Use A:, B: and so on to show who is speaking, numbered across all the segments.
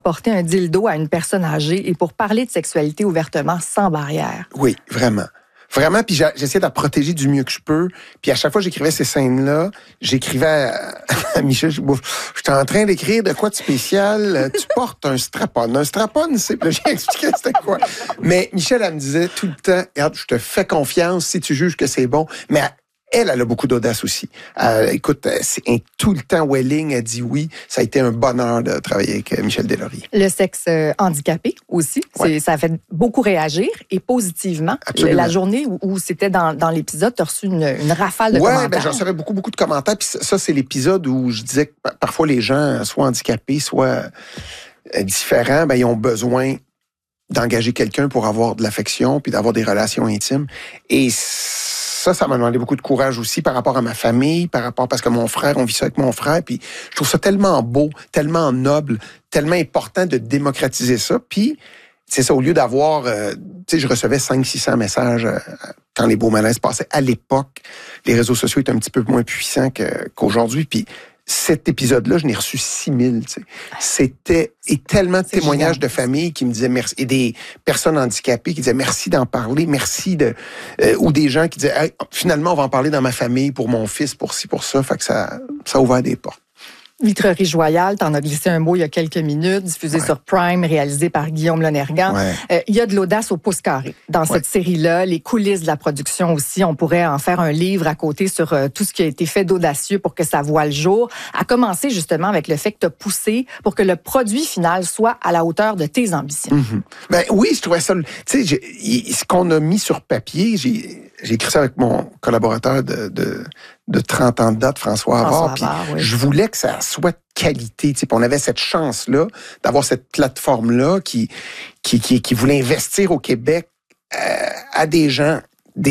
A: Porter un dildo à une personne âgée et pour parler de sexualité ouvertement sans barrière.
B: Oui, vraiment. Vraiment, puis j'essayais de la protéger du mieux que je peux. Puis à chaque fois que j'écrivais ces scènes-là, j'écrivais à Michel, je suis en train d'écrire de quoi de spécial. Tu portes un strap-on. Un strap-on, c'est... J'ai expliqué c'était quoi. Mais Michel, elle me disait tout le temps, regarde, je te fais confiance si tu juges que c'est bon. Mais elle a beaucoup d'audace aussi. Écoute, c'est tout le temps Welling a dit oui. Ça a été un bonheur de travailler avec Michel Deslauriers.
A: Le sexe handicapé aussi, ouais. Ça a fait beaucoup réagir et positivement.
B: Absolument.
A: La journée où c'était dans l'épisode, tu as reçu une rafale de commentaires.
B: Oui, j'en recevais beaucoup de commentaires. Puis ça, c'est l'épisode où je disais que parfois les gens, soit handicapés, soit différents, ils ont besoin d'engager quelqu'un pour avoir de l'affection puis d'avoir des relations intimes. Et ça m'a demandé beaucoup de courage aussi par rapport à ma famille, parce que mon frère, on vit ça avec mon frère, puis je trouve ça tellement beau, tellement noble, tellement important de démocratiser ça. Puis, c'est ça, au lieu d'avoir, je recevais 500-600 messages quand les beaux malaises passaient. À l'époque, les réseaux sociaux étaient un petit peu moins puissants qu'aujourd'hui, puis cet épisode-là, je n'ai reçu 6000. C'était tellement de témoignages de familles qui me disaient merci, et des personnes handicapées qui disaient merci d'en parler, merci ou des gens qui disaient hey, finalement on va en parler dans ma famille pour mon fils, pour ci, pour ça. Fait que ça a ouvert des portes.
A: Vitrerie Joyal, t'en as glissé un mot il y a quelques minutes, diffusé sur Prime, réalisé par Guillaume Lonergan. Il y a de l'audace au pouce carré dans cette série-là, les coulisses de la production aussi. On pourrait en faire un livre à côté sur tout ce qui a été fait d'audacieux pour que ça voie le jour. À commencer justement avec le fait que t'as poussé pour que le produit final soit à la hauteur de tes ambitions.
B: Mm-hmm. Oui, je trouvais ça... Tu sais, ce qu'on a mis sur papier, j'ai écrit ça avec mon collaborateur de 30 ans de date, François Havard. Je voulais que ça soit de qualité. On avait cette chance-là d'avoir cette plateforme-là qui voulait investir au Québec à des gens,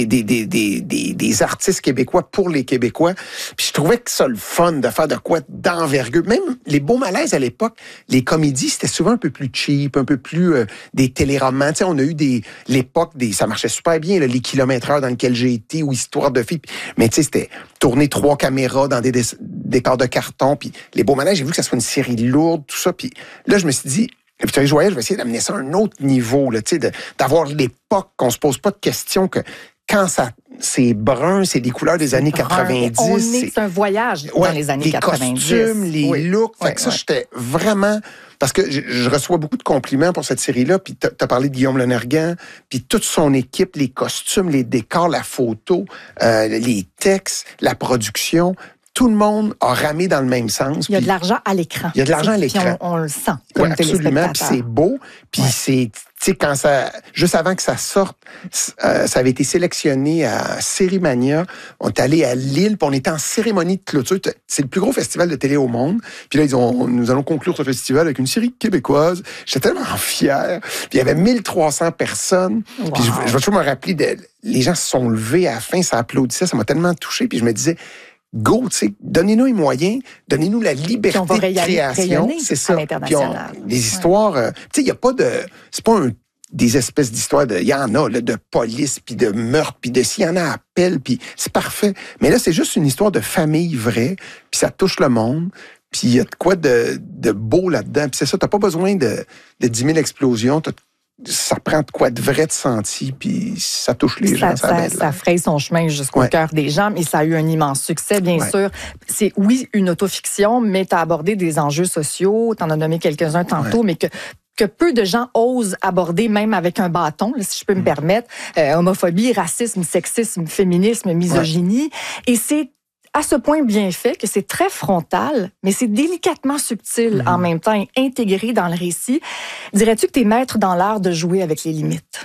B: des artistes québécois pour les Québécois. Puis je trouvais que ça le fun de faire de quoi d'envergure. Même les beaux malaises à l'époque, les comédies, c'était souvent un peu plus cheap, un peu plus des téléromans. On a eu l'époque ça marchait super bien, là, les kilomètres-heures dans lesquels j'ai été, ou Histoire de filles. Mais c'était tourner 3 caméras dans des décors de carton. Puis les beaux malaises, j'ai vu que ça soit une série lourde, tout ça. Puis là, je me suis dit, Vitrerie Joyal, je vais essayer d'amener ça à un autre niveau, là, d'avoir l'époque, qu'on se pose pas de questions, que quand c'est brun, c'est des couleurs des années 90.
A: C'est un voyage dans les années 90.
B: Les costumes, les looks. Fait que ça, j'étais vraiment... Parce que je reçois beaucoup de compliments pour cette série-là, puis t'as parlé de Guillaume Lonergan, puis toute son équipe, les costumes, les décors, la photo, les textes, la production... Tout le monde a ramé dans le même sens.
A: Il y a de l'argent à l'écran.
B: Il y a de l'argent à l'écran.
A: On le sent comme
B: absolument. Puis c'est beau. Puis c'est, tu sais, juste avant que ça sorte, ça avait été sélectionné à Cérimania. On est allé à Lille, puis on était en cérémonie de clôture. C'est le plus gros festival de télé au monde. Puis là, nous allons conclure ce festival avec une série québécoise. J'étais tellement fier. Puis il y avait 1300 personnes. Wow. Puis je vais toujours me rappeler, les gens se sont levés à la fin, ça applaudissait, ça m'a tellement touché. Puis je me disais, go, tu sais, donnez-nous les moyens, donnez-nous la liberté de création, c'est ça. Puis les histoires, tu sais, il y a pas c'est pas des espèces d'histoires il y en a là, de police puis de meurtre puis de s'il y en a appel puis c'est parfait. Mais là, c'est juste une histoire de famille vraie, puis ça touche le monde. Puis il y a de quoi de beau là-dedans. Puis c'est ça, t'as pas besoin de 10 000 explosions. Ça prend de quoi de vrai de senti, puis ça touche les gens.
A: Ça fraye son chemin jusqu'au cœur des gens, mais ça a eu un immense succès, bien sûr. C'est, oui, une autofiction, mais tu as abordé des enjeux sociaux, tu en as nommé quelques-uns tantôt, mais que peu de gens osent aborder, même avec un bâton, là, si je peux me permettre. Homophobie, racisme, sexisme, féminisme, misogynie. Et c'est à ce point bien fait que c'est très frontal, mais c'est délicatement subtil en même temps et intégré dans le récit. Dirais-tu que tu es maître dans l'art de jouer avec les limites?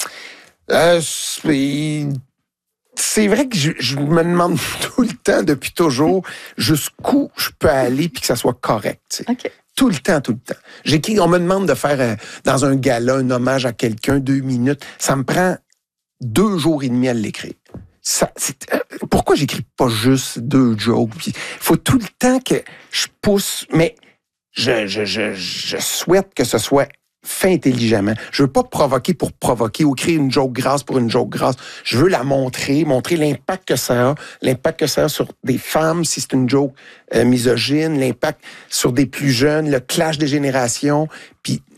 B: C'est vrai que je me demande tout le temps, depuis toujours, jusqu'où je peux aller puis que ça soit correct.
A: Okay.
B: Tout le temps. On me demande de faire dans un gala un hommage à quelqu'un 2 minutes. Ça me prend 2 jours et demi à l'écrire. Pourquoi j'écris pas juste 2 jokes? Il faut tout le temps que je pousse, mais je souhaite que ce soit fait intelligemment. Je veux pas provoquer pour provoquer ou créer une joke grasse pour une joke grasse. Je veux la montrer l'impact que ça a sur des femmes si c'est une joke misogyne, l'impact sur des plus jeunes, le clash des générations, puis